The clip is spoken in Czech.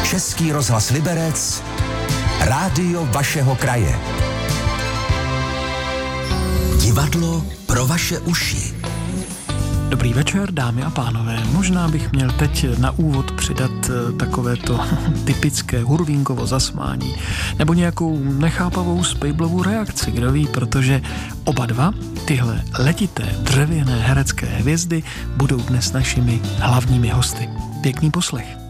Český rozhlas Liberec, rádio vašeho kraje. Divadlo pro vaše uši. Dobrý večer, dámy a pánové. Možná bych měl teď na úvod přidat takovéto typické hurvínkovo zasmání nebo nějakou nechápavou spejblovou reakci, kdo ví, protože oba dva tyhle letité dřevěné herecké hvězdy budou dnes našimi hlavními hosty. Pěkný poslech.